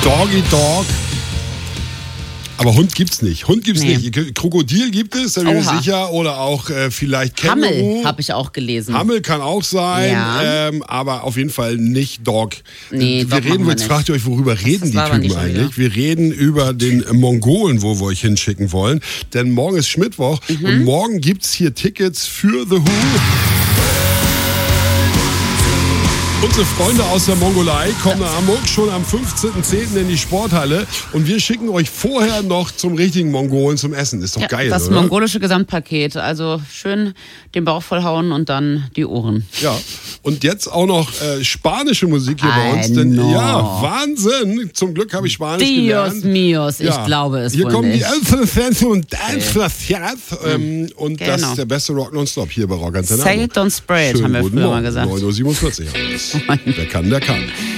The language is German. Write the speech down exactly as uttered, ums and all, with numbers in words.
Doggy Dog. Aber Hund gibt's nicht. Hund gibt's Nee. nicht. Krokodil gibt es, da bin ich Oha. sicher. Oder auch äh, vielleicht Känguru. Hammel habe ich auch gelesen. Hammel kann auch sein, Ja. ähm, aber auf jeden Fall nicht Dog. Nee, wir Dog machen reden, wir jetzt nicht. fragt ihr euch, worüber reden die war aber Typen nicht schon eigentlich? Wir reden über den Mongolen, wo wir euch hinschicken wollen. Denn morgen ist Schmittwoch Mhm. und morgen gibt's hier Tickets für The Who. Unsere Freunde aus der Mongolei kommen am Montag schon am fünfzehnten zehnten in die Sporthalle und wir schicken euch vorher noch zum richtigen Mongolen zum Essen. Ist doch Ja, geil, das oder? mongolische Gesamtpaket. Also schön den Bauch vollhauen und dann die Ohren. Ja, und jetzt auch noch äh, spanische Musik hier bei uns. Ay, Denn no. ja, Wahnsinn. Zum Glück habe ich Spanisch Dios gelernt. mios, ich Ja. glaube es Hier wohl kommen nicht. die Elfen und Dance ähm, Und das Genau. ist der beste Rock nonstop hier bei Rock Antenne. Say it, don't spray it, Schönen haben wir guten früher mal Morgen. gesagt. neun Uhr siebenundvierzig haben wir es. Wer kann, der kann.